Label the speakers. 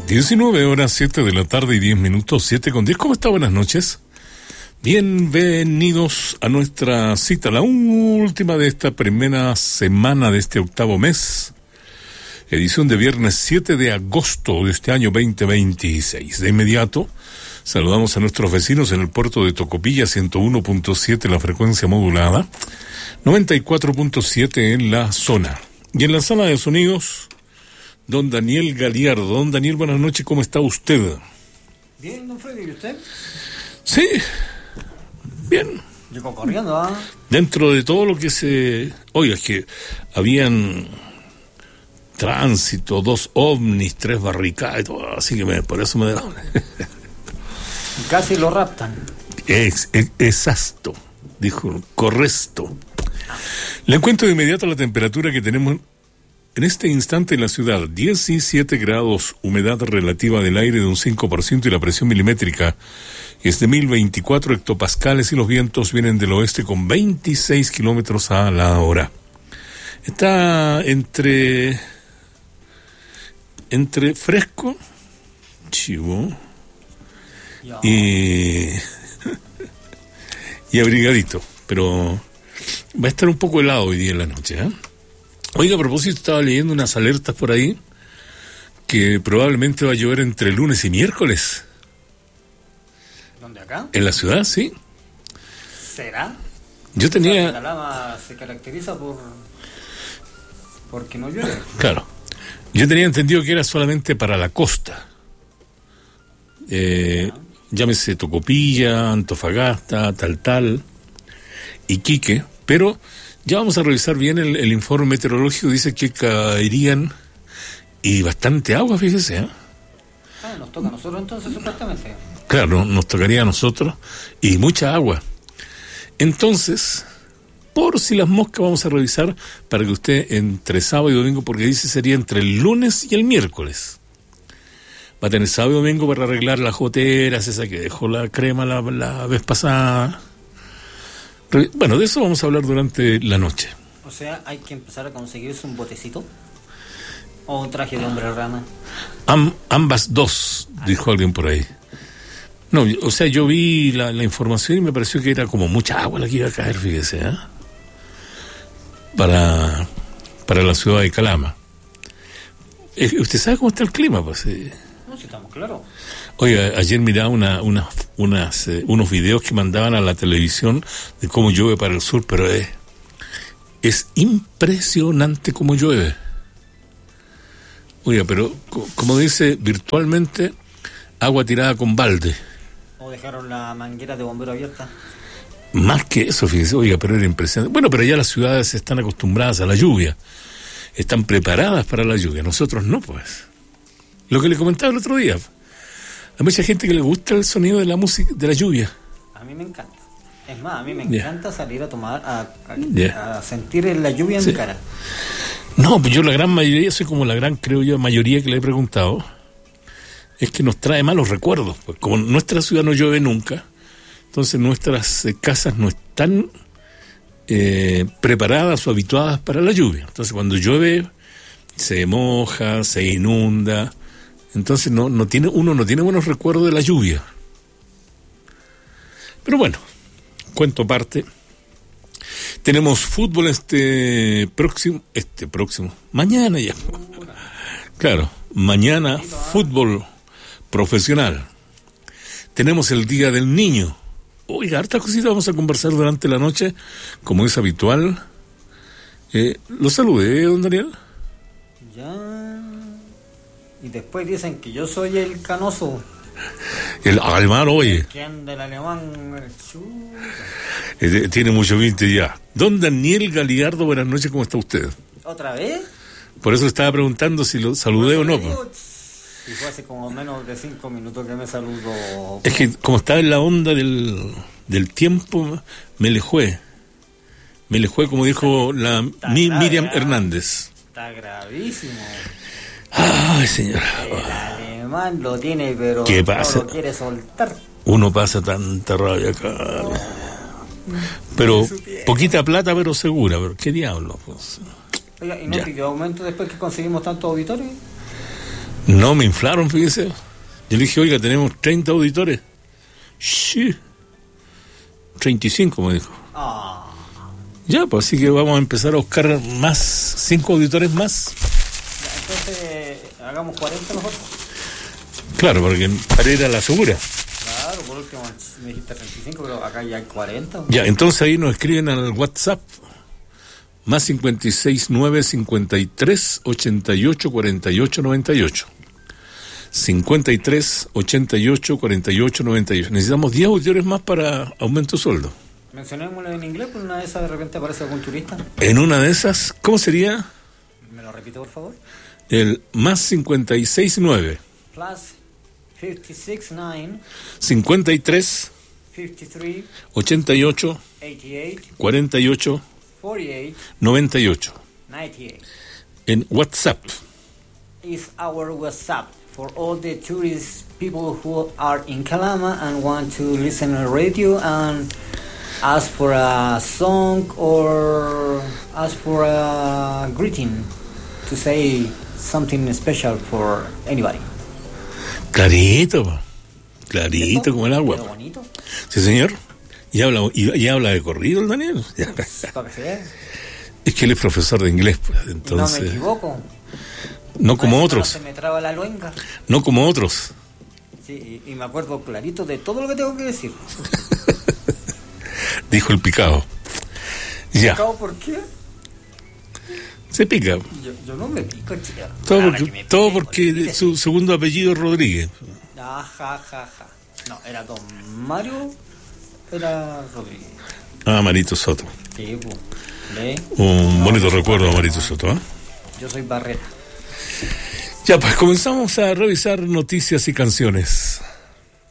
Speaker 1: 19 horas, 7 de la tarde y 10 minutos, 7:10. ¿Cómo está? Buenas noches. Bienvenidos a nuestra cita, la última de esta primera semana de este octavo mes. Edición de viernes 7 de agosto de este año 2026. De inmediato, saludamos a nuestros vecinos en el puerto de Tocopilla, 101.7 la frecuencia modulada, 94.7 en la zona. Y en la sala de sonidos, don Daniel Galiardo. Don Daniel, buenas noches, ¿cómo está usted?
Speaker 2: Bien, don Freddy, ¿y usted?
Speaker 1: Sí, bien.
Speaker 2: Llegó corriendo, ¿ah?
Speaker 1: Dentro de todo lo que se... Oiga, es que habían tránsito, 2 ovnis, 3 barricadas, todo, así que por eso me da...
Speaker 2: Casi lo raptan.
Speaker 1: Exacto, dijo, correcto. Le cuento de inmediato la temperatura que tenemos en este instante en la ciudad: 17 grados, humedad relativa del aire de un 5% y la presión milimétrica es de 1024 hectopascales y los vientos vienen del oeste con 26 kilómetros a la hora. Está entre fresco, chivo, y abrigadito, pero va a estar un poco helado hoy día en la noche, ¿eh? Oiga, a propósito, estaba leyendo unas alertas por ahí que probablemente va a llover entre lunes y miércoles.
Speaker 2: ¿Dónde, acá?
Speaker 1: En la ciudad, sí.
Speaker 2: ¿Será?
Speaker 1: Yo tenía...
Speaker 2: Calama se caracteriza porque no llueve.
Speaker 1: Claro. Yo tenía entendido que era solamente para la costa. Llámese Tocopilla, Antofagasta, Taltal, Iquique, pero ya vamos a revisar bien el informe meteorológico. Dice que caerían y bastante agua, fíjese, ¿eh?
Speaker 2: Nos toca a nosotros entonces, supuestamente.
Speaker 1: Claro, nos tocaría a nosotros y mucha agua. Entonces, por si las moscas, vamos a revisar para que usted entre sábado y domingo, porque dice sería entre el lunes y el miércoles. Va a tener sábado y domingo para arreglar las goteras, esa que dejó la crema la vez pasada. Bueno, de eso vamos a hablar durante la noche.
Speaker 2: O sea, hay que empezar a conseguirse un botecito o un traje de hombre rana.
Speaker 1: Ambas dos, dijo alguien por ahí. No, o sea, yo vi la información y me pareció que era como mucha agua la que iba a caer, fíjese, ¿eh? Para la ciudad de Calama. ¿Usted sabe cómo está el clima? Pues,
Speaker 2: No, si estamos claros.
Speaker 1: Oiga, ayer miraba unos videos que mandaban a la televisión de cómo llueve para el sur, pero es impresionante cómo llueve. Oiga, pero como dice, virtualmente agua tirada con balde.
Speaker 2: O dejaron la manguera de bombero abierta.
Speaker 1: Más que eso, fíjese, oiga, pero era impresionante. Bueno, pero ya las ciudades están acostumbradas a la lluvia, están preparadas para la lluvia, nosotros no, pues. Lo que le comentaba el otro día, hay mucha gente que le gusta el sonido de la música, de la lluvia.
Speaker 2: A mí me encanta. Es más, a mí me encanta salir a tomar, a sentir la lluvia en mi cara.
Speaker 1: No, pues yo la gran mayoría, soy como la gran, creo yo, mayoría que le he preguntado, es que nos trae malos recuerdos. Pues como nuestra ciudad no llueve nunca, entonces nuestras casas no están preparadas o habituadas para la lluvia. Entonces cuando llueve se moja, se inunda. Entonces uno no tiene buenos recuerdos de la lluvia. Pero bueno, cuento aparte. Tenemos fútbol mañana ya. Claro, mañana fútbol profesional. Tenemos el Día del Niño. Oiga, hartas cositas vamos a conversar durante la noche, como es habitual. Lo saludé, don Daniel.
Speaker 2: Ya. Y después dicen que yo soy el canoso.
Speaker 1: El alemán, oye.
Speaker 2: Que anda el alemán.
Speaker 1: Tiene mucho 20 ya. Don Daniel Galiardo, buenas noches, ¿cómo está usted?
Speaker 2: ¿Otra vez?
Speaker 1: Por eso estaba preguntando si lo saludé o no.
Speaker 2: Y fue hace como menos de 5 minutos que me saludó.
Speaker 1: Es que como estaba en la onda del tiempo, me le fue, como dijo Miriam Hernández.
Speaker 2: Está gravísimo.
Speaker 1: Ay, señor.
Speaker 2: El alemán lo tiene, pero
Speaker 1: ¿qué pasa?
Speaker 2: No lo quiere soltar.
Speaker 1: Uno pasa tanta rabia acá. Pero poquita plata, pero segura. Pero ¿qué diablo? Pues,
Speaker 2: oiga, ¿y no pidió aumento después que conseguimos tantos auditorios?
Speaker 1: No me inflaron, fíjese. Yo le dije, oiga, tenemos 30 auditores. Sí. 35, me dijo. Ya, pues así que vamos a empezar a buscar más, 5 auditores más.
Speaker 2: Ya, entonces, hagamos 40 nosotros.
Speaker 1: Claro, porque para ir a la segura.
Speaker 2: Claro, por último me dijiste 35, pero acá ya hay 40.
Speaker 1: Ya, entonces ahí nos escriben al WhatsApp. Más 569 53 88 48 98. 53 88 48 98. Necesitamos 10 auditores más para aumento de sueldo.
Speaker 2: Mencionémoslo en inglés, por una de esas de repente aparece algún turista.
Speaker 1: En una de esas, ¿cómo sería?
Speaker 2: ¿Me lo repite, por favor?
Speaker 1: El más 569.
Speaker 2: Plus 569.
Speaker 1: 53.
Speaker 2: 53.
Speaker 1: 88.
Speaker 2: 88.
Speaker 1: 48.
Speaker 2: 48.
Speaker 1: 98.
Speaker 2: 98.
Speaker 1: En WhatsApp.
Speaker 2: Is our WhatsApp for all the tourist people who are in Calama and want to listen to radio and ask for a song or ask for a greeting to say something special for anybody.
Speaker 1: Clarito, clarito como el agua.
Speaker 2: ¿Pero bonito?
Speaker 1: Sí, señor. Y habla de corrido el Daniel.
Speaker 2: Para que se vea.
Speaker 1: Es que él es profesor de inglés, pues, entonces.
Speaker 2: No me equivoco.
Speaker 1: No como otros.
Speaker 2: Se me traba la luenga.
Speaker 1: No como otros.
Speaker 2: Sí, y me acuerdo clarito de todo lo que tengo que decir.
Speaker 1: Dijo el picado. Ya.
Speaker 2: ¿Picado por qué?
Speaker 1: Se pica.
Speaker 2: Yo no me pico, chica.
Speaker 1: Todo porque su segundo apellido es Rodríguez.
Speaker 2: Ja. No, era Don Mario, era Rodríguez.
Speaker 1: Marito Soto.
Speaker 2: Sí, pues.
Speaker 1: Un bonito recuerdo a Marito Soto, ¿eh?
Speaker 2: Yo soy Barrera.
Speaker 1: Ya, pues comenzamos a revisar noticias y canciones.